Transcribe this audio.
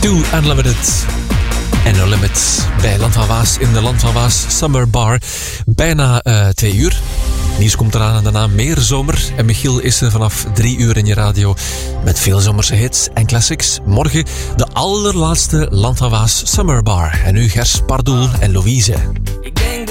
Too Unlimited en No Limit bij Land van Waas in de Land van Waas Summer Bar. Bijna 2 uur. Niels komt eraan en daarna meer zomer. En Michiel is er vanaf 3 uur in je radio met veel zomerse hits en classics. Morgen de allerlaatste Land van Waas Summer Bar. En nu Gers Pardoel en Louise.